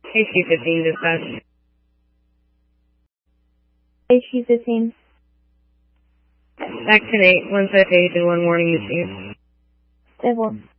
HQ-15 dispatch. HQ-15. Action 8, 1 citation, 1 warning received. Step 1.